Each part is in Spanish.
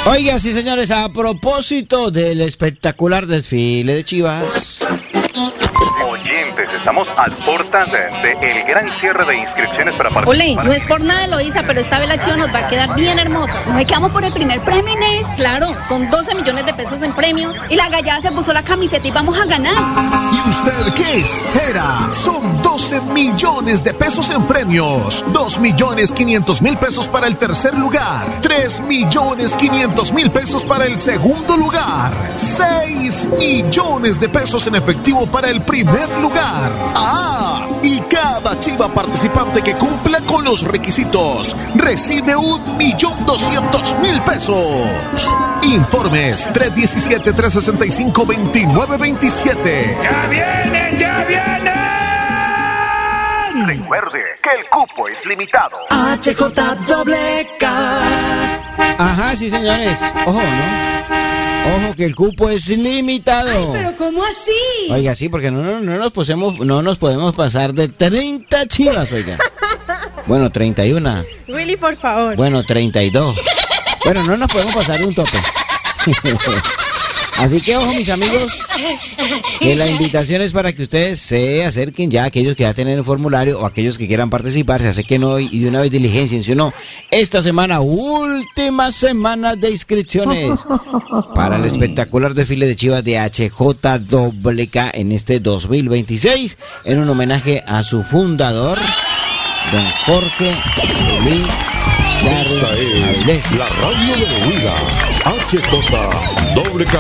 Oiga, sí señores, a propósito del espectacular desfile de Chivas. Oyentes, estamos a puertas del gran cierre de inscripciones para participar. Ole, no es por nada, Eloísa, pero esta vez la Chiva nos va a quedar bien hermosa. ¿No es que vamos por el primer premio, Inés? Claro, son 12 millones de pesos en premios. Y la gallada se puso la camiseta y vamos a ganar. ¿Y usted qué espera? Son 12 millones de pesos en premios. 2.500.000 pesos para el tercer lugar. 3.500.000 pesos para el segundo lugar. 6 millones de pesos en efectivo para el primer lugar. ¡Ah! Y cada Chiva participante que cumpla con los requisitos recibe 1.200.000 pesos. Informes 317-365-2927. ¡Ya vienen, ya vienen! Recuerde que el cupo es limitado. HJWK. Ajá, sí señores. Ojo, ¿no? Ojo que el cupo es limitado. Ay, pero ¿cómo así? Oiga, sí, porque no nos podemos pasar de 30 Chivas, oiga. Bueno, 31. Willy, por favor. Bueno, 32. Bueno, no nos podemos pasar de un tope. Así que ojo, mis amigos, que la invitación es para que ustedes se acerquen ya, aquellos que ya tienen el formulario o aquellos que quieran participar, se acerquen hoy y de una vez diligencien, ¿sí o no? Esta semana, última semana de inscripciones para el espectacular desfile de Chivas de HJWK en este 2026, en un homenaje a su fundador, don Jorge Luis. Esta es la radio de Huila, HJWK.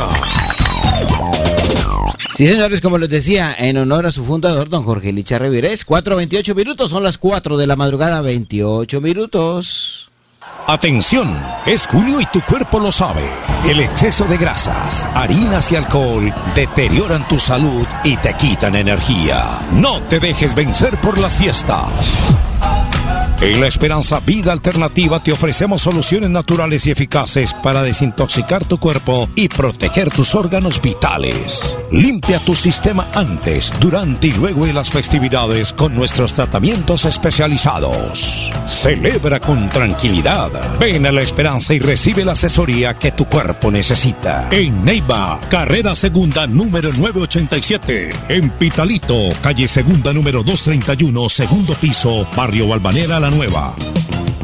Sí, señores, como les decía, en honor a su fundador, don Jorge Licharre Virés, 4:28 minutos, son las 4 de la madrugada, 28 minutos. Atención, es junio y tu cuerpo lo sabe. El exceso de grasas, harinas y alcohol deterioran tu salud y te quitan energía. No te dejes vencer por las fiestas. En La Esperanza Vida Alternativa te ofrecemos soluciones naturales y eficaces para desintoxicar tu cuerpo y proteger tus órganos vitales. Limpia tu sistema antes, durante y luego de las festividades con nuestros tratamientos especializados. Celebra con tranquilidad. Ven a La Esperanza y recibe la asesoría que tu cuerpo necesita. En Neiva, carrera segunda número 987. En Pitalito, calle segunda número 231, segundo piso, barrio Balvanera La Nueva.